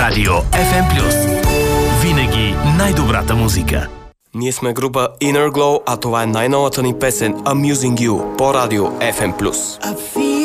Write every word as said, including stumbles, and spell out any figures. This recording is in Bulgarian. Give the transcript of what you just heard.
Радио еф ем плюс. Винаги най-добрата музика. Ние сме група Inner Glow, а това е най-новата ни песен Amusing You по Радио еф ем плюс.